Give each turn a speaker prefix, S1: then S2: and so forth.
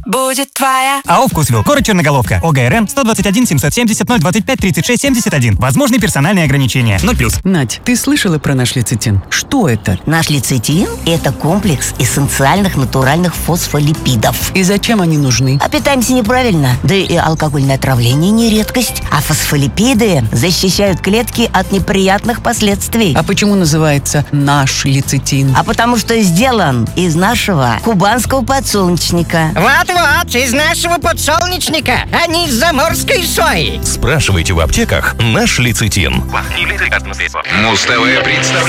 S1: будет твоя.
S2: АО «Вкусвилл», город Черноголовка, ОГРН 121 770 025 36 71. Возможны персональные ограничения. 0+.
S3: Надь, ты слышала про наш лецитин? Что это?
S4: Наш лецитин – это комплекс эссенциальных натуральных фосфолипидов.
S3: И зачем они нужны?
S4: А питаемся неправильно, да и алкогольное отравление не редкость. А фосфолипиды защищают клетки от неприятных последствий.
S3: А почему называется наш лецитин?
S4: А потому что сделан из нашего кубанского подсолнечника.
S5: Вот-вот, из нашего подсолнечника, а не из заморской сои.
S6: Спрашивайте в аптеках наш лецитин.
S7: Муз-ТВ представляет.